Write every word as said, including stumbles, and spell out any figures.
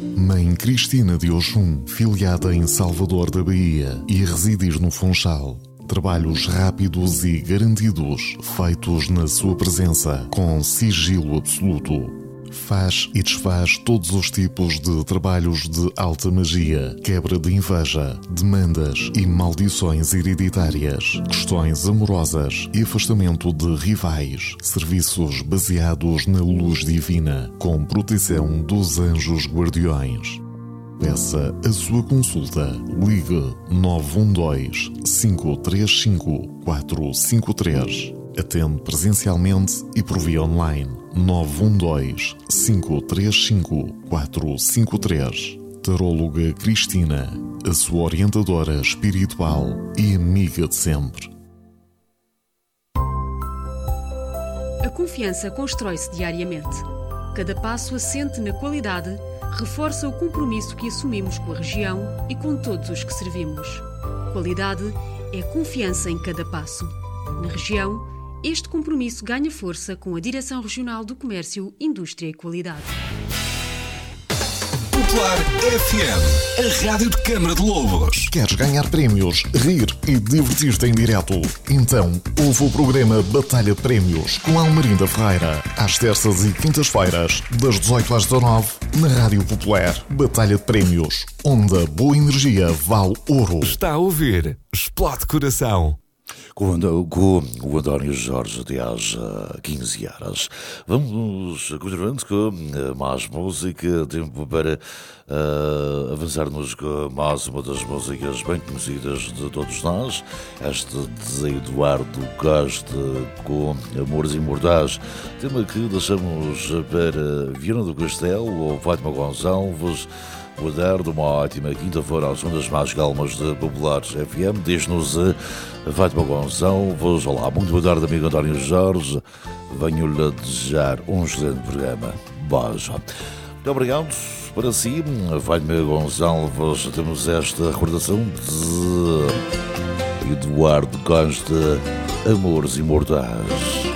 Mãe Cristina de Oxum, filiada em Salvador da Bahia e residir no Funchal. Trabalhos rápidos e garantidos, feitos na sua presença, com sigilo absoluto. Faz e desfaz todos os tipos de trabalhos de alta magia, quebra de inveja, demandas e maldições hereditárias, questões amorosas e afastamento de rivais, serviços baseados na luz divina, com proteção dos anjos guardiões. Peça a sua consulta. Ligue nove um dois, cinco três cinco, quatro cinco três. Atende presencialmente e por via online. nove um dois, cinco três cinco, quatro cinco três. Taróloga Cristina, a sua orientadora espiritual e amiga de sempre. A confiança constrói-se diariamente. Cada passo assente na qualidade reforça o compromisso que assumimos com a região e com todos os que servimos. Qualidade é confiança em cada passo. Na região, este compromisso ganha força com a Direção Regional do Comércio, Indústria e Qualidade. Popular F M, a rádio de Câmara de Lobos. Queres ganhar prémios, rir e divertir-te em direto? Então, ouve o programa Batalha de Prémios com Almerinda Ferreira, às terças e quintas-feiras, das dezoito às dezanove, na Rádio Popular. Batalha de Prémios, onde a boa energia vale ouro. Está a ouvir Explode Coração. Com, com o António Jorge até às quinze horas. Vamos continuando com mais música, tempo para uh, avançarmos com mais uma das músicas bem conhecidas de todos nós, este de Eduardo Costa com Amores Imortais, tema que deixamos para Viana do Castelo ou Fátima Gonçalves. Vou dar de uma ótima quinta-feira às ondas mais calmas de Populares F M. Diz-nos a Fátima Gonçalves. Olá, muito boa tarde, amigo António Jorge. Venho-lhe desejar um excelente programa. Beijo. Muito obrigado para si, Fátima Gonçalves. Temos esta recordação de Eduardo Costa, Amores Imortais.